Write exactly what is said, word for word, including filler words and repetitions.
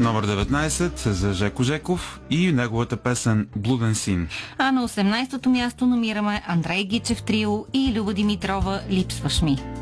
номер деветнайсет за Жеко Жеков и неговата песен Блуден син. А на осемнайсетото място номираме Андрей Гичев Трио и Люба Димитрова Липсваш ми.